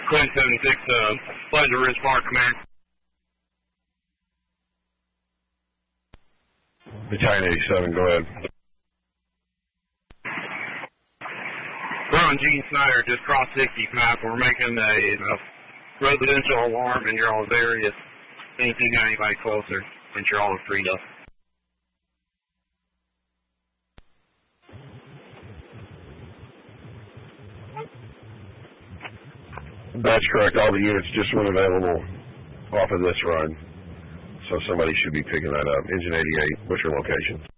Quinn 76, Pleasure Ridge Park, command. Battalion 87, go ahead. We're on Gene Snyder, just cross 60 map. We're making a residential alarm in your all's area. See if you got anybody closer, since you're all freed up. That's correct. All the units just went available off of this run. So somebody should be picking that up. Engine 88, what's your location?